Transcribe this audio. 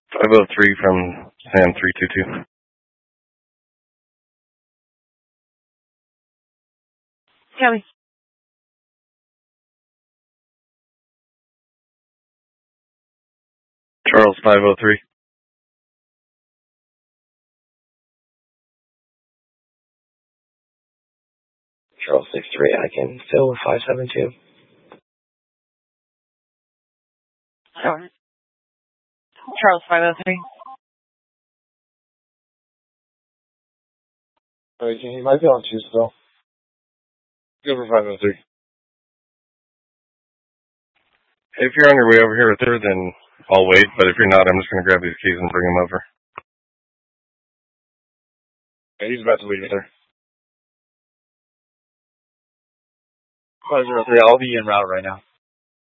503 from Sam 322. Kelly. Charles 503. Charles 63, I can fill with 572. Charles 503. He might be on 2 still. Go for 503. If you're on your way over here with her, then I'll wait. But if you're not, I'm just going to grab these keys and bring them over. Okay, he's about to leave with her. 503, I'll be en route right now.